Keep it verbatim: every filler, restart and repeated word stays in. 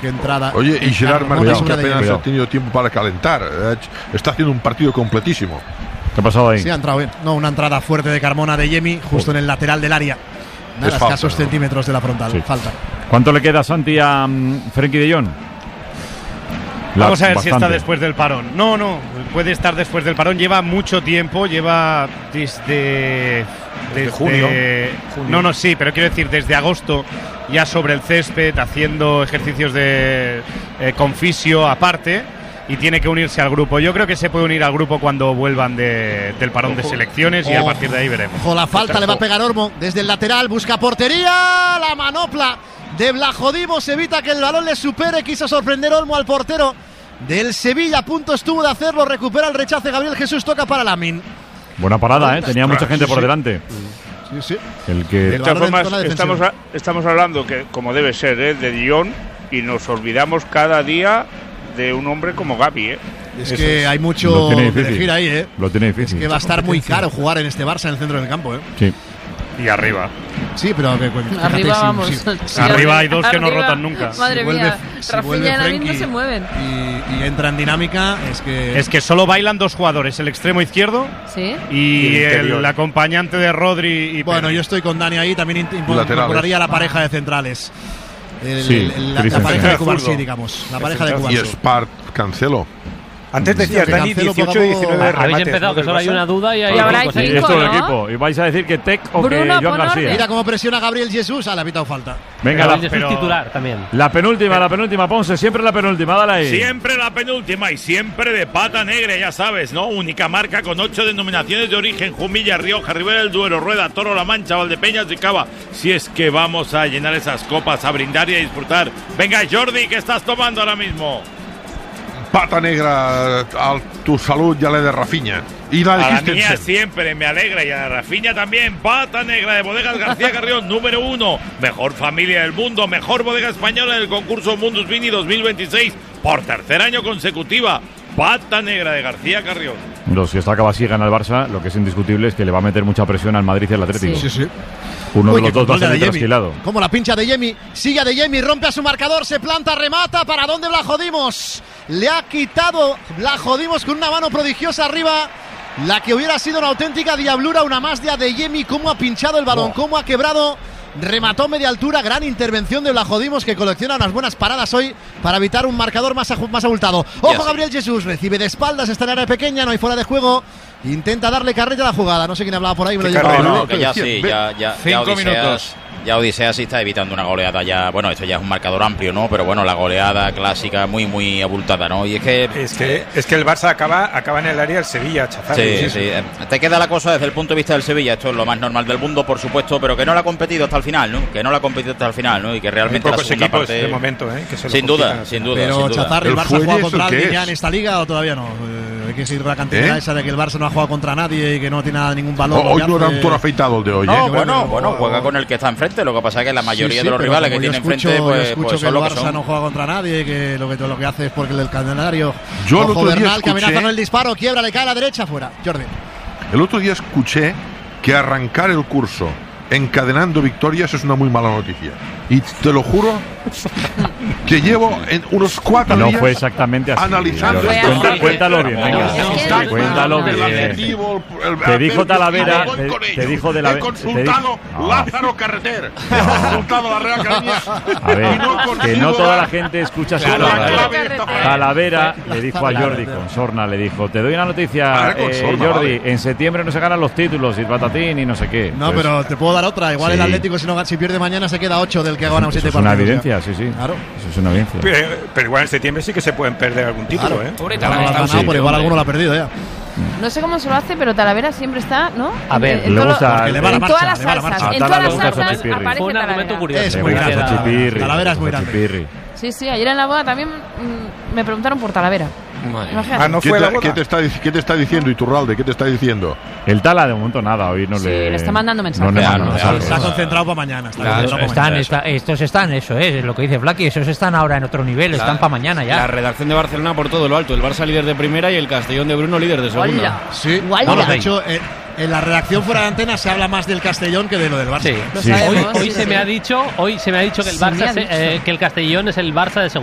qué entrada. Oye, y Gerard Martín, que apenas cuidado. ha tenido tiempo para calentar. Está haciendo un partido completísimo. ¿Qué ha pasado ahí? Sí, ha entrado bien. No, una entrada fuerte de Carmona de Yemi, justo en el lateral del área. Nada, Es falta, escasos ¿no? centímetros de la frontal. Sí. Falta. ¿Cuánto le queda, Santi, a um, Frenkie de Jong? La- Vamos a ver bastante. si está después del parón. No, no, puede estar después del parón. Lleva mucho tiempo, lleva desde... Desde junio. junio. No, no, sí, pero quiero decir, desde agosto ya sobre el césped, haciendo ejercicios de eh, con fisio aparte, y tiene que unirse al grupo. Yo creo que se puede unir al grupo cuando vuelvan de, del parón de selecciones y a Ojo. partir de ahí veremos. Ojo, la falta le va a pegar Olmo desde el lateral, busca portería, la manopla de Blajodimos evita que el balón le supere, quiso sorprender Olmo al portero del Sevilla, a punto estuvo de hacerlo, recupera el rechace Gabriel Jesús, toca para Lamin. Buena parada, ¿eh? Tenía mucha gente por Sí. delante. Sí, sí. El que... De todas balón en formas, zona defensiva. estamos, a- estamos hablando que, como debe ser, ¿eh? de Dion, y nos olvidamos cada día de un hombre como Gavi, ¿eh? Es Eso que es. hay Lo mucho tiene que difícil. elegir ahí, ¿eh? Lo tiene Es difícil. que va a estar muy caro jugar en este Barça en el centro del campo, ¿eh? Sí. Y arriba. Sí, pero que, fíjate, Arriba si- vamos. si- Sí, Arriba hay dos que no arriba. rotan nunca. Madre si vuelve- mía, si Rafinha vuelve y Lamin no Frenkie se mueven. Y, y entra en dinámica, es que... Es que solo bailan dos jugadores, el extremo izquierdo Sí. y Y el el, interior. acompañante de Rodri y Bueno, Pedri. yo estoy con Dani ahí, también int- Laterales. incorporaría la pareja de centrales. El- Sí, el- la, la Christensen. pareja de Zurdo. Cubarsí, digamos. La pareja de Defensa. Y Cubarsí. Spart Cancelo. Antes decías, que Dani, Cancelo dieciocho pagó- diecinueve Habéis remates. Habéis empezado, ¿no, que del solo hay Barça? una duda y hay Y ahora hay cinco, Sí, sí. cinco, es todo el ¿no? equipo. Y vais a decir que Tec o Bruno, que Joan pon García. orden. Mira cómo presiona Gabriel Jesús. Ah, le ha pitado falta. Venga, Pero la, el Jesús pero- titular también. la penúltima, la penúltima, Ponce. Siempre la penúltima, dale ahí. Siempre la penúltima y siempre de pata negra, ya sabes, ¿no? Única marca con ocho denominaciones de origen: Jumilla, Rioja, Ribera del Duero, Rueda, Toro, La Mancha, Valdepeñas y Cava. Si es que vamos a llenar esas copas, a brindar y a disfrutar. Venga, Jordi, ¿qué estás tomando ahora mismo? Pata negra a tu salud ya le de Rafinha. Y la A de la mía Christensen. siempre me alegra y a Rafinha también. Pata negra de Bodegas García Carrión, número uno. Mejor familia del mundo, mejor bodega española en el concurso Mundus Vini dos mil veintiséis por tercer año consecutiva. Pata negra de García Carrión. No, si esta Cavasí gana el Barça, lo que es indiscutible es que le va a meter mucha presión al Madrid y al Atlético. Sí, sí. Uno Uy, de los qué dos va a control de salir Adeyemi. trasquilado. Como la pincha de Yemi, sigue a Yemi, rompe a su marcador, se planta, remata, ¿para dónde Blajodimos? Le ha quitado Blajodimos con una mano prodigiosa arriba, la que hubiera sido una auténtica diablura, una más de Adeyemi, cómo ha pinchado el balón, cómo ha quebrado, remató media altura, gran intervención de Blajodimos, que colecciona unas buenas paradas hoy para evitar un marcador más, aju- más abultado. Ojo, sí. Gabriel Jesús, recibe de espaldas, está en área pequeña, no hay fuera de juego, intenta darle carrera a la jugada, no sé quién hablaba por ahí, me lo ¿Qué he llevado. carrera? No, no, no, que que ya decía, sí, ve- ya, ya, ya cinco Odiseas, minutos. ya Odiseas sí está evitando una goleada ya, bueno, esto ya es un marcador amplio, ¿no? Pero bueno, la goleada clásica muy, muy abultada, ¿no? Y es que... Es que, es que el Barça acaba, acaba en el área del Sevilla, Chazar. Sí, sí, eh, te queda la cosa desde el punto de vista del Sevilla, esto es lo más normal del mundo, por supuesto, pero que no la ha competido hasta el final, ¿no? Que no la ha competido hasta el final, ¿no? Y que Hay realmente la pocos segunda equipos parte... de momento, ¿eh? Que se lo Sin duda, complican. sin duda, Pero sin duda. Chazar, ¿el ¿El Barça ha fuelle jugado eso contra qué alguien es? ya en esta liga o todavía no? Eh, hay que seguir la cantidad ¿Eh? esa de que el Barça no ha jugado contra nadie y que no tiene nada, ningún valor. Oh, hoy lo que no era hace- un toro afeitado el de hoy, No, ¿eh? bueno, pero- bueno, juega con el que está enfrente, lo que pasa es que la mayoría Sí, sí, de los pero rivales que como tiene yo escucho, enfrente, yo pues, escucho pues que son el lo que Barça son. no juega contra nadie y que lo que, lo que hace es porque el calendario. Yo el Ojo, otro día Bernal, que amenaza escuché- con el disparo, quiebra, le cae a la derecha, fuera. Jordi. El otro día escuché que arrancar el curso encadenando victorias es una muy mala noticia. Y te lo juro que llevo en unos cuatro No días fue exactamente así. analizando Jordi. esto. Cuenta- cuéntalo bien, venga. Es que- Cuéntalo El bien. adjetivo, el- Te dijo el- Talavera, voy te- con te ello. dijo de la- He te consultado dijo- No. Lázaro Carreter. He consultado la Real Academia. A ver, y no que consigo no toda la dar gente escucha su la programa. clave de esta frase. Talavera le dijo a Jordi con sorna, le dijo, te doy una noticia, Vale, con eh, sorna, Jordi, vale. en septiembre no se ganan los títulos y patatín y no sé qué. No, Pues, pero te puedo dar otra. Igual Sí. el Atlético, si, no, si pierde mañana, se queda ocho del que ha ganado eso siete es una partidos. evidencia, sí, sí. Claro. Eso es una evidencia. Pero, pero igual en septiembre sí que se pueden perder algún título, Claro. ¿eh? Pobre No lo ha Talavera. ganado, Sí. pero igual alguno lo ha perdido ya. No sé cómo se lo hace, pero Talavera siempre está, ¿no? A ver, en, en le todo- gusta- Porque le va la en marcha, todas las le va la salsas, marcha. en A todas Tala las le gusta salsas Chachipirri. aparece Fue un argumento Talavera. curioso. Es Le muy gusta grande. Chachipirri, Talavera es muy le gusta grande. Chachipirri. Sí, sí, ayer en la boda también mm, me preguntaron por Talavera. Imagínate. Ah, no ¿Qué fue la te, boda. qué te está, dic- qué te está diciendo Iturralde? ¿Qué te está diciendo? El Tala de momento nada, hoy no Sí, le... le está mandando mensajes. No le Claro, manda claro, mensajes. Está concentrado para mañana. Está Claro, concentrado pa' están, mañana. está- estos están, eso es, lo que dice Flaky, esos están ahora en otro nivel, están para mañana ya. La redacción de Barcelona por todo lo alto. El Barça líder de primera y el Castellón de Bruno líder de segunda. Hola. Sí, Guay, no, ya. de hecho, eh, en la redacción fuera de antena se habla más del Castellón que de lo del Barça. Sí. Lo Sí. Hoy, sabemos, hoy sí, se sí. me ha dicho, hoy se me ha dicho que el Se me Barça ha se- dicho. eh, que el Castellón es el Barça de segunda.